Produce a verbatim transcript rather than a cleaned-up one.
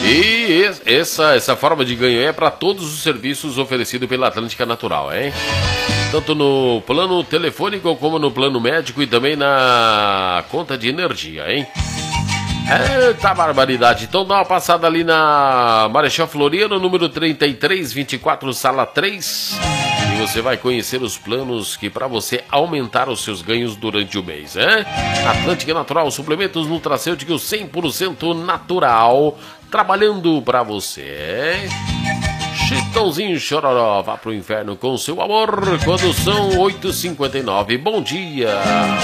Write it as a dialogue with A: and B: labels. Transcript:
A: E essa, essa forma de ganho é para todos os serviços oferecidos pela Atlântica Natural, hein? Tanto no plano telefônico como no plano médico e também na conta de energia, hein? Eita barbaridade. Então dá uma passada ali na Marechal Floriano, número trinta e três, vinte e quatro, sala três. E você vai conhecer os planos que para você aumentar os seus ganhos durante o mês, hein? Atlântica Natural, suplementos nutracêuticos cem por cento natural, trabalhando para você. Chitãozinho Chororó, vá pro inferno com seu amor, quando são oito e cinquenta e nove. Bom dia.